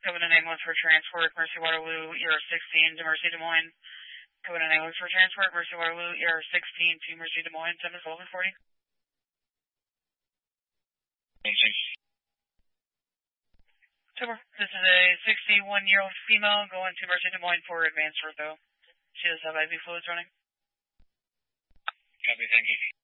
Covenant ambulance for transport, Mercy Waterloo, ER 16 to Mercy Des Moines. Covenant ambulance for transport, Mercy Waterloo, ER 16 to Mercy Des Moines, 71240. Super. This is a 61-year-old female going to Mercy Des Moines for advanced ortho. She does have IV fluids running. Copy, thank you.